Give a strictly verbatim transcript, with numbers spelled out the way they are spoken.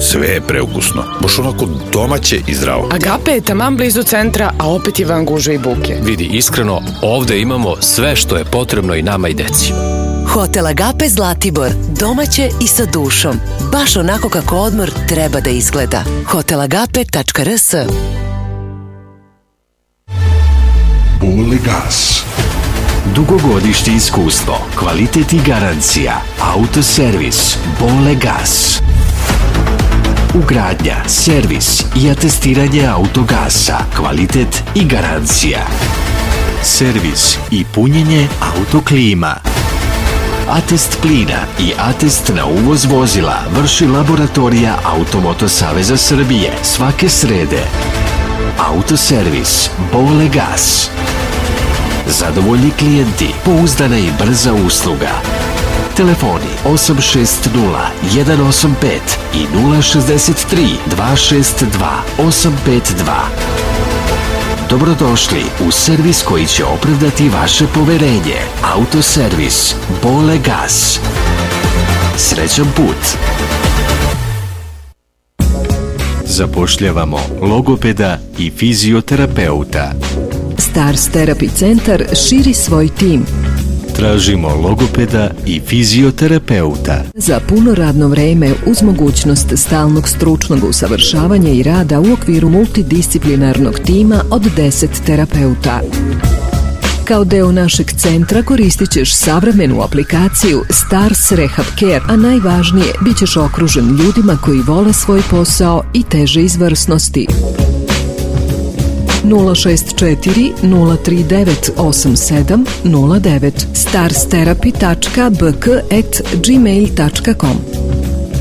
Sve je preukusno, baš onako domaće i zdravo. Agape je taman blizu centra, a opet je van gužve i buke. Vidi, iskreno, ovde imamo sve što je potrebno i nama i deci. Hotel Agape Zlatibor, domaće i sa dušom. Baš onako kako odmor treba da izgleda. hotel agape tačka r s. Bole gas. Dugogodišnje iskustvo, kvalitet i garancija. Autoservis Bole gas. Ugradnja, servis i atestiranje autogasa, kvalitet i garancija. Servis i punjenje autoklima. Atest plina i atest na uvoz vozila vrši laboratorija Automoto Saveza Srbije svake srede. Autoservis Bole gas. Zadovoljni klijenti, pouzdana i brza usluga. Telefoni osam šest nula jedan osam pet i nula šest tri dva šest dva osam pet dva. Dobrodošli u servis koji će opravdati vaše poverenje. Autoservis Bole gas. Srećan put. Zapošljavamo logopeda i fizioterapeuta. Stars Therapy centar širi svoj tim. Tražimo logopeda i fizioterapeuta. Za puno radno vreme uz mogućnost stalnog stručnog usavršavanja i rada u okviru multidisciplinarnog tima od deset terapeuta. Kao deo našeg centra koristit ćeš savremenu aplikaciju Stars Rehab Care, a najvažnije, bit ćeš okružen ljudima koji vole svoj posao i teže izvrsnosti. nula šest četiri nula tri devet osam sedam nula devet stars therapy tačka b k at gmail tačka com